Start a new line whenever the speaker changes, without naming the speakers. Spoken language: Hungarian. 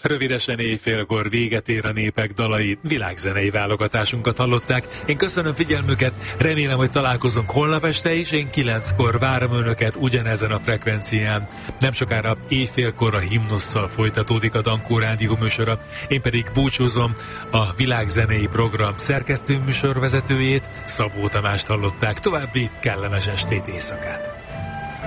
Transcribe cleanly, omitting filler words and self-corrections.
Rövidesen éjfélkor véget ér a népek dalai, világzenei válogatásunkat hallották. Én köszönöm figyelmüket, remélem, hogy találkozunk holnap este is. Én 9-kor várom önöket ugyanezen a frekvencián. Nem sokára éjfélkor a himnusszal folytatódik a Dankó Rádió műsora. Én pedig búcsúzom, a világzenei program szerkesztő műsorvezetőjét, Szabó Tamást hallották. További kellemes estét, éjszakát!